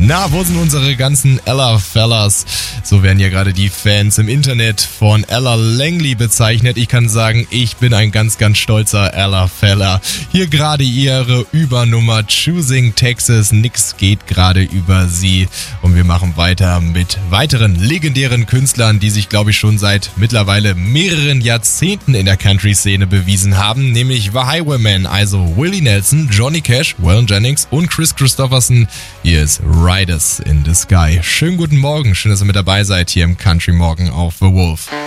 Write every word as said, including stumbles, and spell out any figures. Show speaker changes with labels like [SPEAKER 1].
[SPEAKER 1] Na, wo sind unsere ganzen Ella Fellas? So werden ja gerade die Fans im Internet von Ella Langley bezeichnet. Ich kann sagen, ich bin ein ganz, ganz stolzer Ella Fella. Hier gerade ihre Übernummer Choosing Texas. Nix geht gerade über sie. Und wir machen weiter mit weiteren legendären Künstlern, die sich, glaube ich, schon seit mittlerweile mehreren Jahrzehnten in der Country-Szene bewiesen haben. Nämlich The Highwaymen, also Willie Nelson, Johnny Cash, Waylon Jennings und Chris Christopherson. Hier ist Riders in the Sky. Schönen guten Morgen, schön, dass ihr mit dabei seid hier im Country Morgen auf The Wolf.